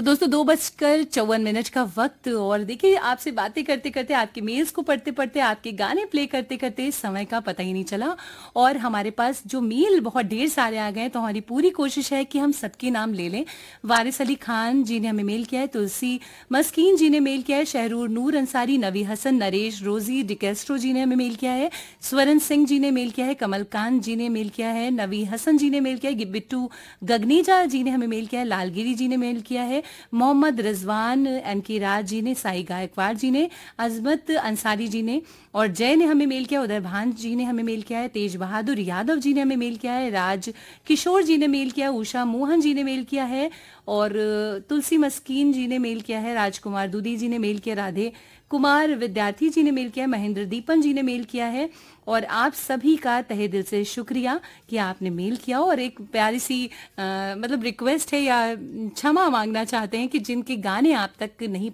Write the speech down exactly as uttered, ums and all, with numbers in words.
दोस्तों दो बजकर चौवन मिनट का वक्त और देखिए आपसे बातें करते करते आपके मेल्स को पढ़ते पढ़ते आपके गाने प्ले करते करते समय का पता ही नहीं चला। और हमारे पास जो मेल बहुत ढेर सारे आ गए हैं, तो हमारी पूरी कोशिश है कि हम सबके नाम ले लें। वारिस अली खान जी ने हमें मेल किया है, तुलसी मस्कीन जी ने मेल किया है, शहरूर नूर अंसारी, नवी हसन, नरेश, रोजी डिकेस्ट्रो जी ने हमें मेल किया है, स्वरण सिंह जी ने मेल किया है, कमल कांत जी ने मेल किया है, नवी हसन जी ने मेल किया है, बिट्टू गगनीजा जी ने हमें मेल किया है, लालगिरी जी ने मेल किया है, मोहम्मद रिजवान, एन के राज जी ने, साई गायकवाड़ जी ने, अजमत अंसारी जी ने और जय ने हमें मेल किया, उदय भान जी ने हमें मेल किया है, तेज बहादुर यादव जी ने हमें मेल किया है, राज किशोर जी ने मेल किया, उषा मोहन जी ने मेल किया है और तुलसी मस्कीन जी ने मेल किया है, राजकुमार दूधी जी ने मेल किया, राधे कुमार विद्यार्थी जी ने मेल किया, महेंद्र दीपन जी ने मेल किया है और आप सभी का तहे दिल से शुक्रिया कि आपने मेल किया। और एक प्यारी सी आ, मतलब रिक्वेस्ट है या क्षमा मांगना चाहते हैं कि जिनके गाने आप तक नहीं